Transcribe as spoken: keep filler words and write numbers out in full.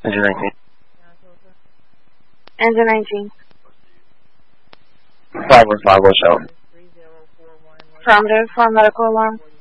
Engine nineteen. Engine nineteen. five one five, watch out. Affirmative for medical alarm.